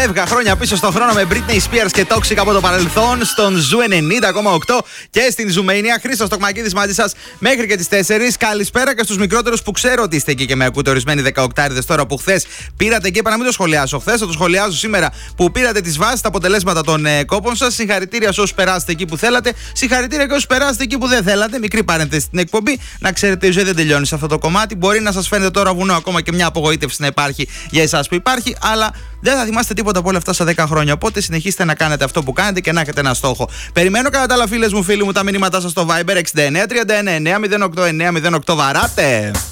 Έβγα χρόνια πίσω στον χρόνο με Britney Spears και Toxic από το παρελθόν στον Ζου 90,8 και στην Ζουμania. Χρήστος Τοκμακίδης μαζί σας μέχρι και τις 4. Καλησπέρα και στους μικρότερους που ξέρω ότι είστε εκεί και με ακούτε, ορισμένοι 18άριδες τώρα που χθες πήρατε και είπα να μην το σχολιάσω χθες, θα το σχολιάζω σήμερα που πήρατε τις βάσεις, τα αποτελέσματα των κόπων σας. Συγχαρητήρια σε όσους περάσετε εκεί που θέλατε. Συγχαρητήρια και όσους περάσετε εκεί που δεν θέλατε. Μικρή παρένθεση στην εκπομπή. Να ξέρετε, η ζωή δεν τελειώνει σε αυτό το κομμάτι. Μπορεί να σας φαίνεται τώρα βουνό ακόμα και μια απογοήτευση να υπάρχει για εσάς που υπάρχει, αλλά δεν θα θυμάστε τίποτα από όλα αυτά στα 10 χρόνια. Οπότε συνεχίστε να κάνετε αυτό που κάνετε και να έχετε ένα στόχο. Περιμένω κατά τα άλλα, φίλες μου, φίλοι μου, τα μηνύματά σας στο Viber 69 39 908 908. Βαράτε!